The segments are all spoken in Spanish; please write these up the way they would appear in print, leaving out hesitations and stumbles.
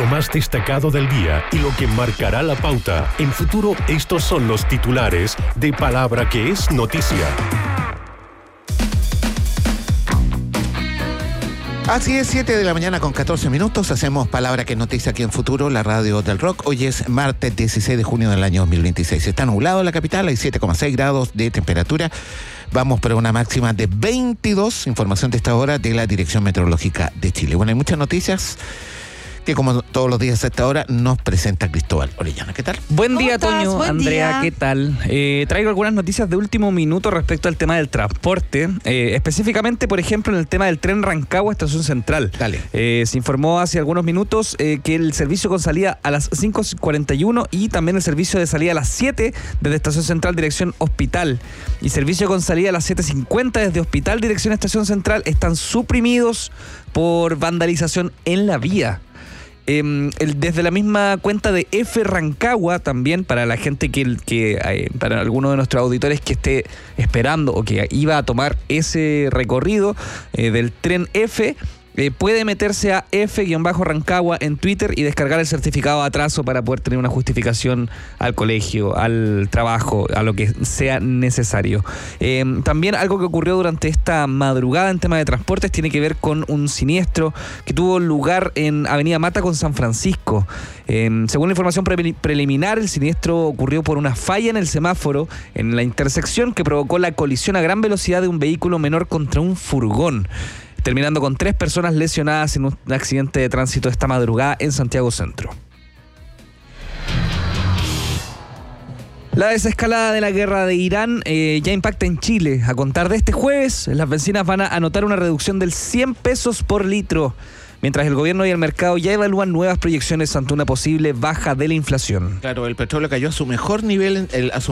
Lo más destacado del día y lo que marcará la pauta. En Futuro, estos son los titulares de Palabra que es noticia. Así es, 7 de la mañana con 14 minutos. Hacemos Palabra que es noticia aquí en Futuro, la radio del rock. Hoy es martes 16 de junio del año 2026. Está nublado en la capital, hay 7,6 grados de temperatura. Vamos para una máxima de 22. Información de esta hora de la Dirección Meteorológica de Chile. Bueno, hay muchas noticias que como todos los días a esta hora nos presenta Cristóbal Orellana. ¿Qué tal? Buen día, Toño. Buen Andrea, día. ¿qué tal? Traigo algunas noticias de último minuto respecto al tema del transporte. Específicamente, por ejemplo, en el tema del tren Rancagua, Estación Central. Dale. Se informó hace algunos minutos que el servicio con salida a las 5:41 y también el servicio de salida a las 7 desde Estación Central dirección Hospital y servicio con salida a las 7:50 desde Hospital dirección Estación Central están suprimidos por vandalización en la vía. Desde la misma cuenta de F Rancagua, también para la gente para alguno de nuestros auditores que esté esperando o que iba a tomar ese recorrido del tren F, puede meterse a F-Rancagua en Twitter y descargar el certificado de atraso para poder tener una justificación al colegio, al trabajo, a lo que sea necesario. También algo que ocurrió durante esta madrugada en tema de transportes tiene que ver con un siniestro que tuvo lugar en Avenida Mata con San Francisco. Según la información preliminar, el siniestro ocurrió por una falla en el semáforo en la intersección que provocó la colisión a gran velocidad de un vehículo menor contra un furgón, terminando con 3 personas lesionadas en un accidente de tránsito esta madrugada en Santiago Centro. La desescalada de la guerra de Irán ya impacta en Chile. A contar de este jueves, las bencinas van a anotar una reducción del 100 pesos por litro, mientras el gobierno y el mercado ya evalúan nuevas proyecciones ante una posible baja de la inflación. Claro, el petróleo cayó a su menor nivel,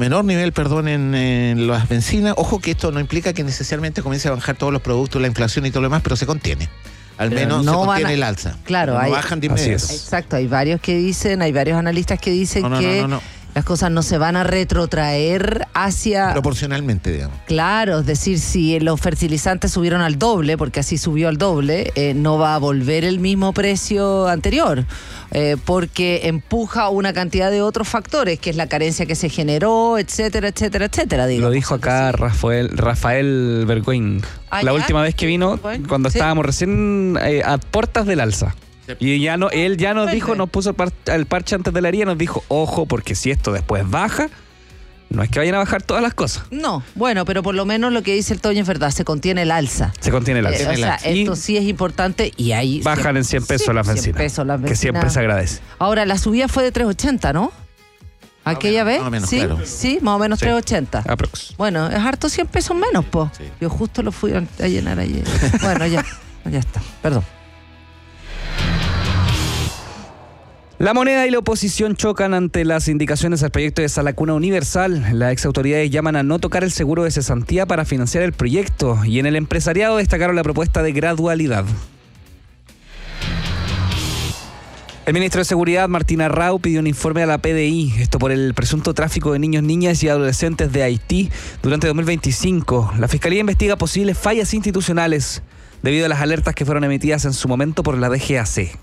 en las bencinas. Ojo que esto no implica que necesariamente comience a bajar todos los productos, la inflación y todo lo demás, pero se contiene. Al menos no se contiene van a, el alza. Claro, no hay, bajan de inmediato. Exacto, hay varios analistas que dicen que las cosas no se van a retrotraer hacia... Proporcionalmente, digamos. Claro, es decir, si los fertilizantes subieron al doble, porque así subió al doble, no va a volver el mismo precio anterior, porque empuja una cantidad de otros factores, que es la carencia que se generó, etcétera, etcétera, etcétera. Lo dijo acá Rafael Bergoin, la última vez que vino, cuando estábamos recién a puertas del alza. Y él ya nos dijo, nos puso el parche antes de la herida, nos dijo, ojo, porque si esto después baja, no es que vayan a bajar todas las cosas. No, bueno, pero por lo menos lo que dice el Toño es verdad, se contiene el alza. Se contiene el alza. O sea, esto sí es importante y ahí... Bajan en 100 pesos las bencinas, que siempre se agradece. Ahora, la subida fue de 3.80, ¿no? Aquella vez, más o menos, ¿sí? Claro. Sí, más o menos 3.80. Aprox. Bueno, es harto 100 pesos menos, po. Sí. Yo justo lo fui a llenar ayer. Bueno, ya está, perdón. La moneda y la oposición chocan ante las indicaciones al proyecto de Salacuna Universal. Las exautoridades llaman a no tocar el seguro de cesantía para financiar el proyecto y en el empresariado destacaron la propuesta de gradualidad. El ministro de Seguridad, Martín Arrau, pidió un informe a la PDI, esto por el presunto tráfico de niños, niñas y adolescentes de Haití durante 2025. La Fiscalía investiga posibles fallas institucionales debido a las alertas que fueron emitidas en su momento por la DGAC.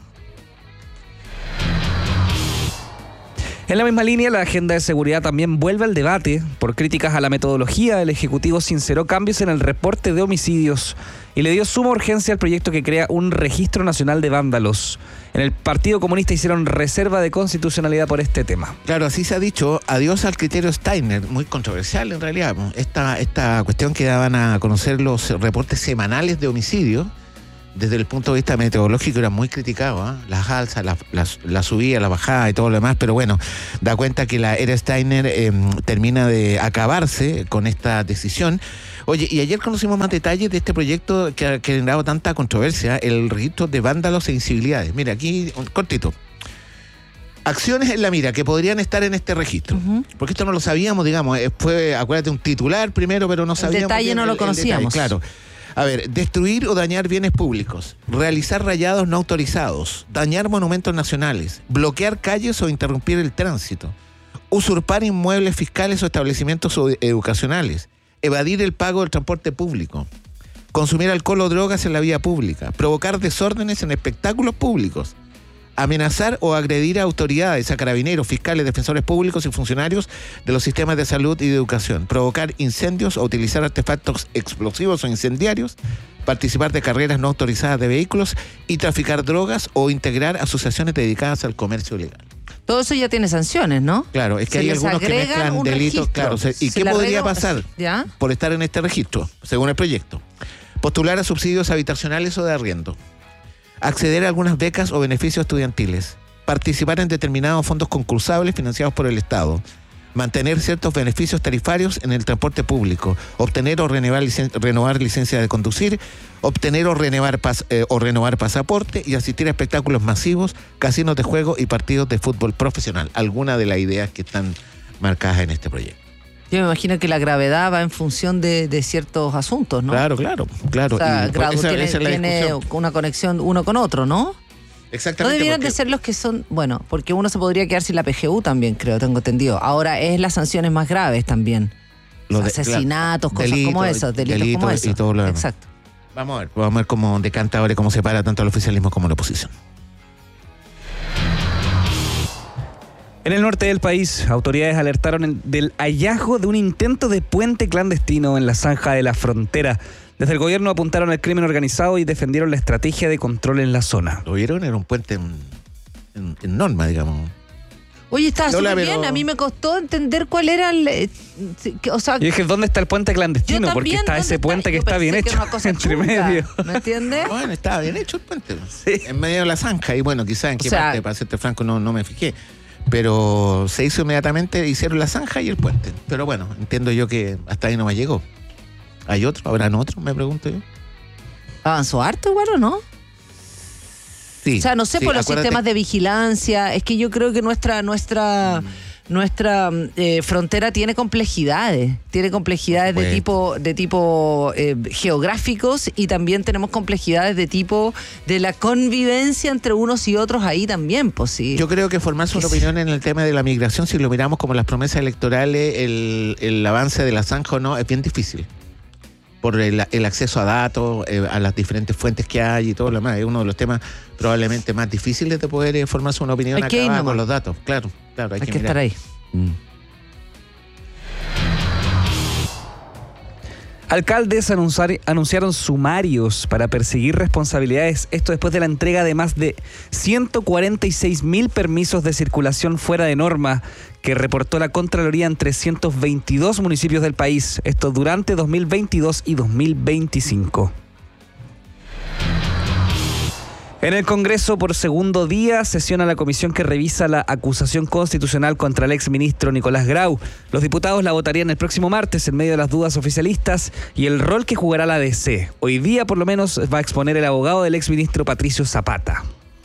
En la misma línea, la agenda de seguridad también vuelve al debate. Por críticas a la metodología, el Ejecutivo sinceró cambios en el reporte de homicidios y le dio suma urgencia al proyecto que crea un registro nacional de vándalos. En el Partido Comunista hicieron reserva de constitucionalidad por este tema. Claro, así se ha dicho, adiós al criterio Steiner, muy controversial en realidad. Esta cuestión que daban a conocer los reportes semanales de homicidios, desde el punto de vista meteorológico era muy criticado, ¿eh? Las alzas, la subida, la bajada y todo lo demás, pero bueno, da cuenta que la era Steiner termina de acabarse con esta decisión. Oye, y ayer conocimos más detalles de este proyecto que ha generado tanta controversia, el registro de vándalos e incivilidades. Mira, aquí, cortito. Acciones en la mira que podrían estar en este registro. Porque esto no lo sabíamos, digamos, fue, acuérdate, un titular primero, pero no sabíamos. El detalle no lo conocíamos. Claro. A ver, destruir o dañar bienes públicos, realizar rayados no autorizados, dañar monumentos nacionales, bloquear calles o interrumpir el tránsito, usurpar inmuebles fiscales o establecimientos educacionales, evadir el pago del transporte público, consumir alcohol o drogas en la vía pública, provocar desórdenes en espectáculos públicos, amenazar o agredir a autoridades, a carabineros, fiscales, defensores públicos y funcionarios de los sistemas de salud y de educación, provocar incendios o utilizar artefactos explosivos o incendiarios, participar de carreras no autorizadas de vehículos y traficar drogas o integrar asociaciones dedicadas al comercio ilegal. Todo eso ya tiene sanciones, ¿no? Claro, es que hay algunos que mezclan delitos. Claro, ¿y qué podría pasar por estar en este registro, según el proyecto? Postular a subsidios habitacionales o de arriendo, acceder a algunas becas o beneficios estudiantiles, participar en determinados fondos concursables financiados por el Estado, mantener ciertos beneficios tarifarios en el transporte público, obtener o renovar licencia de conducir, obtener o renovar pasaporte y asistir a espectáculos masivos, casinos de juego y partidos de fútbol profesional. Algunas de las ideas que están marcadas en este proyecto. Yo me imagino que la gravedad va en función de ciertos asuntos, ¿no? Claro. O sea, tiene una conexión uno con otro, ¿no? Exactamente. No debieran de ser los que son, bueno, porque uno se podría quedar sin la PGU también, tengo entendido. Ahora es las sanciones más graves también. Asesinatos, cosas como esos, delitos como esos. Y todo lo demás. Exacto. Vamos a ver cómo decanta ahora y cómo separa tanto el oficialismo como la oposición. En el norte del país, autoridades alertaron del hallazgo de un intento de puente clandestino en la zanja de la frontera. Desde el gobierno apuntaron al crimen organizado y defendieron la estrategia de control en la zona. ¿Lo vieron? Era un puente en norma, digamos. Oye, estaba súper bien. A mí me costó entender cuál era el... Yo dije, ¿dónde está el puente clandestino? Porque está ese puente que está bien hecho entre medio. ¿Me entiendes? Bueno, estaba bien hecho el puente. Sí. En medio de la zanja. Y bueno, quizás en qué parte, para serte franco, no me fijé. Pero se hizo inmediatamente, hicieron la zanja y el puente. Pero bueno, entiendo yo que hasta ahí no me llegó. ¿Hay otro? ¿Habrán otro? Me pregunto yo. ¿Avanzó harto igual o no? Sí. O sea, no sé, por los sistemas de vigilancia. Es que yo creo que nuestra frontera tiene complejidades. Tiene complejidades de tipo geográficos, y también tenemos complejidades de tipo de la convivencia entre unos y otros ahí también, pues sí. Yo creo que formarse una opinión en el tema de la migración, si lo miramos como las promesas electorales, el avance de la zanja o no, es bien difícil. Por el acceso a datos, a las diferentes fuentes que hay y todo lo demás. Es uno de los temas probablemente más difíciles de poder formarse una opinión acabada con los datos. Claro, hay que estar ahí. Alcaldes anunciaron sumarios para perseguir responsabilidades. Esto después de la entrega de más de 146.000 permisos de circulación fuera de norma que reportó la Contraloría en 322 municipios del país. Esto durante 2022 y 2025. En el Congreso, por segundo día, sesiona la comisión que revisa la acusación constitucional contra el exministro Nicolás Grau. Los diputados la votarían el próximo martes en medio de las dudas oficialistas y el rol que jugará la DC. Hoy día, por lo menos, va a exponer el abogado del exministro Patricio Zapata.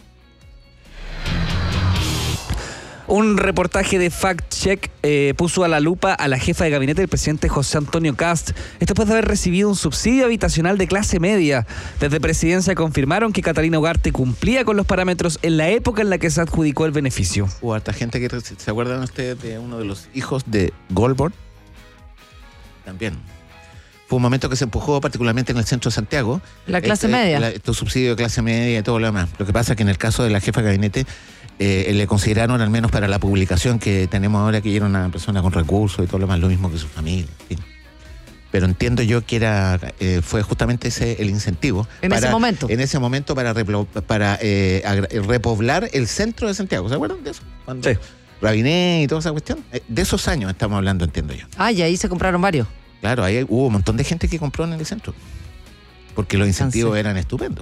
Un reportaje de Fact Check puso a la lupa a la jefa de gabinete del presidente José Antonio Kast. Esto después de haber recibido un subsidio habitacional de clase media. Desde Presidencia confirmaron que Catalina Ugarte cumplía con los parámetros en la época en la que se adjudicó el beneficio. Hubo harta gente que se acuerdan ustedes de uno de los hijos de Goldberg. También. Fue un momento que se empujó particularmente en el centro de Santiago. La clase media. Estos subsidios de clase media y todo lo demás. Lo que pasa es que en el caso de la jefa de gabinete le consideraron, al menos para la publicación que tenemos ahora, que ella era una persona con recursos y todo lo demás, lo mismo que su familia. En fin. Pero entiendo yo que fue justamente ese el incentivo. En ese momento para repoblar el centro de Santiago. ¿Se acuerdan de eso? Cuando sí. Rabiné y toda esa cuestión. De esos años estamos hablando, entiendo yo. Y ahí se compraron varios. Claro, ahí hubo un montón de gente que compró en el centro. Porque los incentivos eran estupendos.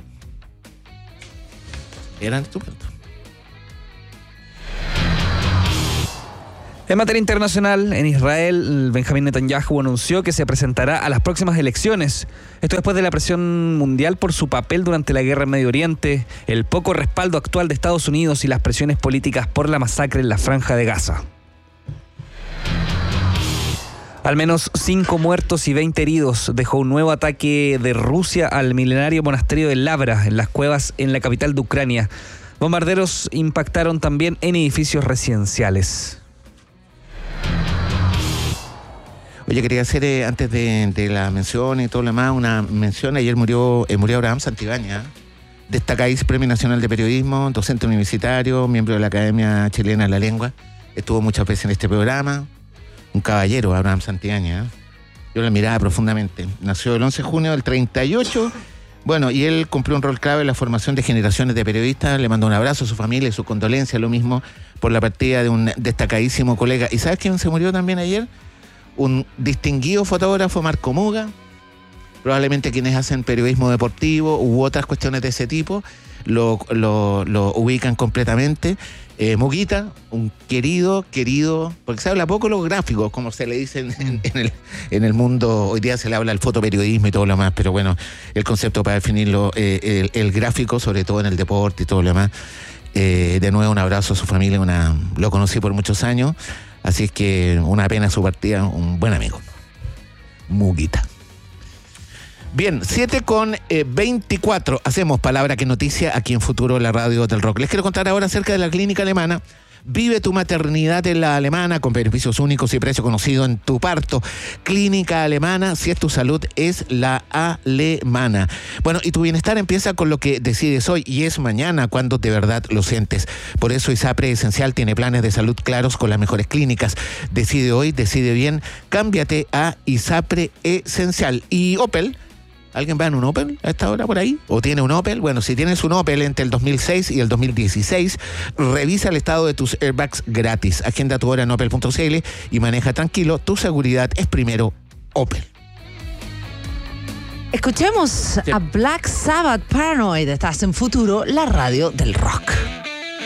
En materia internacional, en Israel, Benjamín Netanyahu anunció que se presentará a las próximas elecciones. Esto después de la presión mundial por su papel durante la guerra en Medio Oriente, el poco respaldo actual de Estados Unidos y las presiones políticas por la masacre en la Franja de Gaza. Al menos 5 muertos y 20 heridos dejó un nuevo ataque de Rusia al milenario monasterio de Lavra, en las cuevas en la capital de Ucrania. Bombarderos impactaron también en edificios residenciales. Oye, quería hacer, antes de la mención y todo lo demás, una mención. Ayer murió Abraham Santibáñez, destacadísimo Premio Nacional de Periodismo, docente universitario, miembro de la Academia Chilena de la Lengua. Estuvo muchas veces en este programa. Un caballero, Abraham Santillana. Yo lo admiraba profundamente. Nació el 11 de junio del 38. Bueno, y él cumplió un rol clave en la formación de generaciones de periodistas. Le mando un abrazo a su familia y su condolencia, lo mismo por la partida de un destacadísimo colega. ¿Y sabes quién se murió también ayer? Un distinguido fotógrafo, Marco Muga. Probablemente quienes hacen periodismo deportivo u otras cuestiones de ese tipo lo ubican completamente. Muguita, un querido, porque se habla poco los gráficos, como se le dice en el mundo. Hoy día se le habla del fotoperiodismo y todo lo demás, pero bueno, el concepto para definirlo, el gráfico, sobre todo en el deporte y todo lo demás. De nuevo, un abrazo a su familia, lo conocí por muchos años, así es que una pena su partida, un buen amigo. Muguita. Bien, 7:24. Hacemos Palabra que Noticia aquí en Futuro, la radio del rock. Les quiero contar ahora acerca de la clínica alemana. Vive tu maternidad en la alemana con beneficios únicos y precio conocido en tu parto. Clínica alemana, si es tu salud, es la alemana. Bueno, y tu bienestar empieza con lo que decides hoy y es mañana cuando de verdad lo sientes. Por eso ISAPRE Esencial tiene planes de salud claros con las mejores clínicas. Decide hoy, decide bien, cámbiate a ISAPRE Esencial. Y Opel. ¿Alguien va en un Opel a esta hora por ahí? ¿O tiene un Opel? Bueno, si tienes un Opel entre el 2006 y el 2016, revisa el estado de tus airbags gratis. Agenda tu hora en opel.cl y maneja tranquilo. Tu seguridad es primero Opel. Escuchemos a Black Sabbath, Paranoid. Estás en Futuro, la radio del rock.